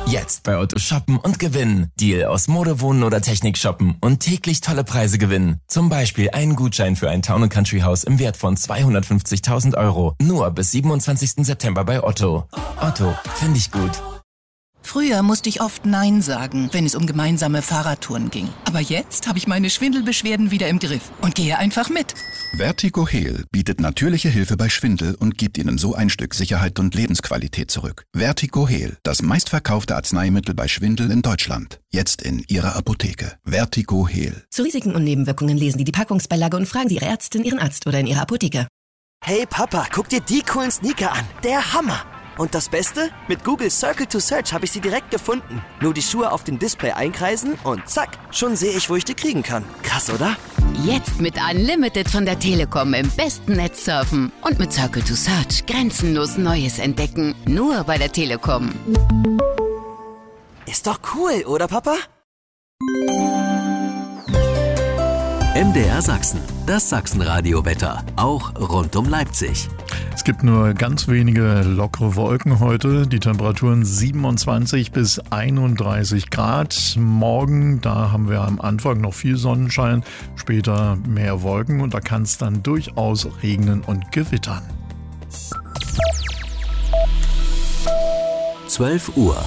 Jetzt bei Otto shoppen und gewinnen. Deal aus Mode, Wohnen oder Technik shoppen und täglich tolle Preise gewinnen. Zum Beispiel einen Gutschein für ein Town & Country Haus im Wert von 250.000 €. Nur bis 27. September bei Otto. Otto, finde ich gut. Früher musste ich oft Nein sagen, wenn es um gemeinsame Fahrradtouren ging. Aber jetzt habe ich meine Schwindelbeschwerden wieder im Griff und gehe einfach mit. Vertigo Heal bietet natürliche Hilfe bei Schwindel und gibt Ihnen so ein Stück Sicherheit und Lebensqualität zurück. Vertigo Heal, das meistverkaufte Arzneimittel bei Schwindel in Deutschland. Jetzt in Ihrer Apotheke. Vertigo Heal. Zu Risiken und Nebenwirkungen lesen Sie die Packungsbeilage und fragen Sie Ihre Ärztin, Ihren Arzt oder in Ihrer Apotheke. Hey Papa, guck dir die coolen Sneaker an. Der Hammer! Und das Beste? Mit Google Circle to Search habe ich sie direkt gefunden. Nur die Schuhe auf dem Display einkreisen und zack, schon sehe ich, wo ich die kriegen kann. Krass, oder? Jetzt mit Unlimited von der Telekom im besten Netz surfen und mit Circle to Search grenzenlos Neues entdecken. Nur bei der Telekom. Ist doch cool, oder Papa? MDR Sachsen, das Sachsenradio-Wetter, auch rund um Leipzig. Es gibt nur ganz wenige lockere Wolken heute, die Temperaturen 27 bis 31 Grad. Morgen, da haben wir am Anfang noch viel Sonnenschein, später mehr Wolken und da kann es dann durchaus regnen und gewittern. 12 Uhr.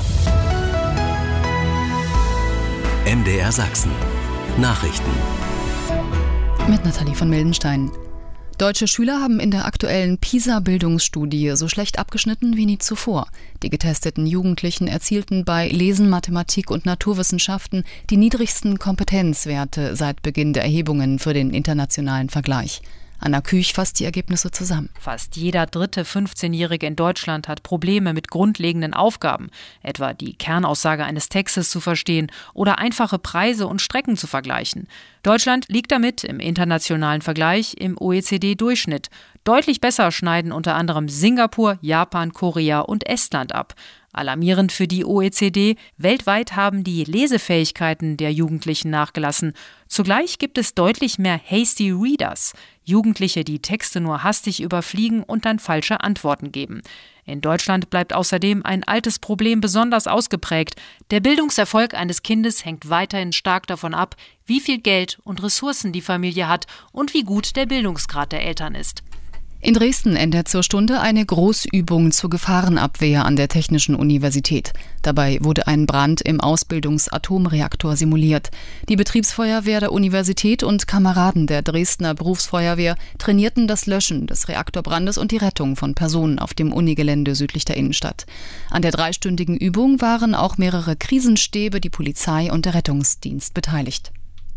MDR Sachsen. Nachrichten. Mit Nathalie von Mildenstein. Deutsche Schüler haben in der aktuellen PISA-Bildungsstudie so schlecht abgeschnitten wie nie zuvor. Die getesteten Jugendlichen erzielten bei Lesen, Mathematik und Naturwissenschaften die niedrigsten Kompetenzwerte seit Beginn der Erhebungen für den internationalen Vergleich. Anna Küch fasst die Ergebnisse zusammen. Fast jeder dritte 15-Jährige in Deutschland hat Probleme mit grundlegenden Aufgaben, etwa die Kernaussage eines Textes zu verstehen oder einfache Preise und Strecken zu vergleichen. Deutschland liegt damit im internationalen Vergleich im OECD-Durchschnitt. Deutlich besser schneiden unter anderem Singapur, Japan, Korea und Estland ab. Alarmierend für die OECD, weltweit haben die Lesefähigkeiten der Jugendlichen nachgelassen. Zugleich gibt es deutlich mehr Hasty Readers, Jugendliche, die Texte nur hastig überfliegen und dann falsche Antworten geben. In Deutschland bleibt außerdem ein altes Problem besonders ausgeprägt. Der Bildungserfolg eines Kindes hängt weiterhin stark davon ab, wie viel Geld und Ressourcen die Familie hat und wie gut der Bildungsgrad der Eltern ist. In Dresden endet zur Stunde eine Großübung zur Gefahrenabwehr an der Technischen Universität. Dabei wurde ein Brand im Ausbildungsatomreaktor simuliert. Die Betriebsfeuerwehr der Universität und Kameraden der Dresdner Berufsfeuerwehr trainierten das Löschen des Reaktorbrandes und die Rettung von Personen auf dem Unigelände südlich der Innenstadt. An der 3-stündigen Übung waren auch mehrere Krisenstäbe, die Polizei und der Rettungsdienst beteiligt.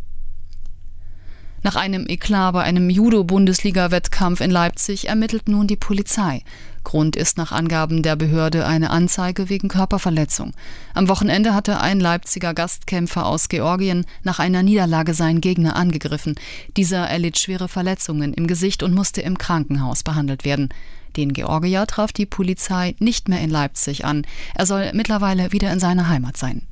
Nach einem Eklat bei einem Judo-Bundesliga-Wettkampf in Leipzig ermittelt nun die Polizei. Grund ist nach Angaben der Behörde eine Anzeige wegen Körperverletzung. Am Wochenende hatte ein Leipziger Gastkämpfer aus Georgien nach einer Niederlage seinen Gegner angegriffen. Dieser erlitt schwere Verletzungen im Gesicht und musste im Krankenhaus behandelt werden. Den Georgier traf die Polizei nicht mehr in Leipzig an. Er soll mittlerweile wieder in seiner Heimat sein.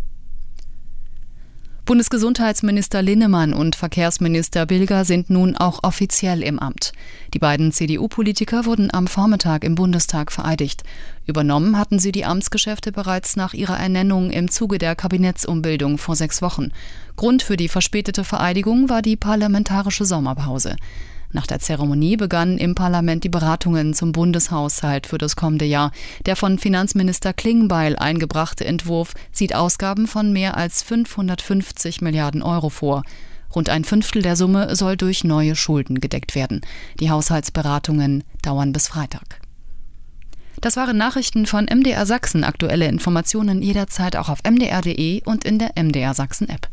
Bundesgesundheitsminister Linnemann und Verkehrsminister Bilger sind nun auch offiziell im Amt. Die beiden CDU-Politiker wurden am Vormittag im Bundestag vereidigt. Übernommen hatten sie die Amtsgeschäfte bereits nach ihrer Ernennung im Zuge der Kabinettsumbildung vor 6 Wochen. Grund für die verspätete Vereidigung war die parlamentarische Sommerpause. Nach der Zeremonie begannen im Parlament die Beratungen zum Bundeshaushalt für das kommende Jahr. Der von Finanzminister Klingbeil eingebrachte Entwurf sieht Ausgaben von mehr als 550 Milliarden Euro vor. Rund ein Fünftel der Summe soll durch neue Schulden gedeckt werden. Die Haushaltsberatungen dauern bis Freitag. Das waren Nachrichten von MDR Sachsen. Aktuelle Informationen jederzeit auch auf mdr.de und in der MDR Sachsen App.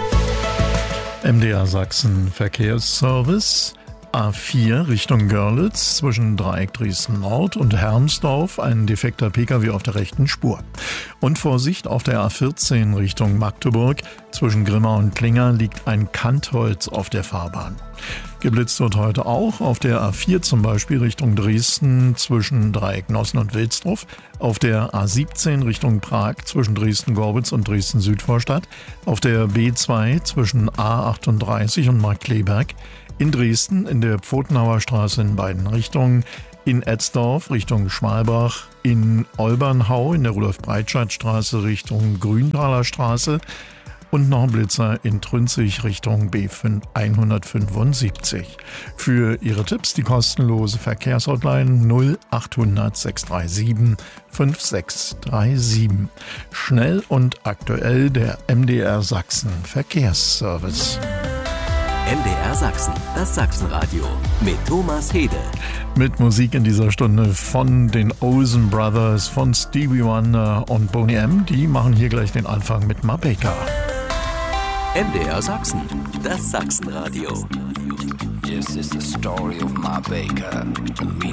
MDR Sachsen Verkehrsservice. A4 Richtung Görlitz zwischen Dreieck Dresden Nord und Hermsdorf ein defekter Pkw auf der rechten Spur. Und Vorsicht auf der A14 Richtung Magdeburg zwischen Grimma und Klinger liegt ein Kantholz auf der Fahrbahn. Geblitzt wird heute auch auf der A4 zum Beispiel Richtung Dresden zwischen Dreieck Nossen und Wilsdruff, auf der A17 Richtung Prag zwischen Dresden-Gorbitz und Dresden-Südvorstadt, auf der B2 zwischen A38 und Markkleeberg, in Dresden in der Pfotenhauer Straße in beiden Richtungen, in Etzdorf Richtung Schmalbach, in Olbernhau in der Rudolf-Breitscheid-Straße Richtung Grüntaler Straße und noch ein Blitzer in Trünzig Richtung B5 175. Für Ihre Tipps die kostenlose Verkehrshotline 0800 637 5637. Schnell und aktuell der MDR Sachsen Verkehrsservice. MDR Sachsen, das Sachsenradio mit Thomas Hede. Mit Musik in dieser Stunde von den Olsen Brothers, von Stevie Wonder und Boney M. Die machen hier gleich den Anfang mit Ma Baker. MDR Sachsen, das Sachsenradio. This is the story of Ma Baker.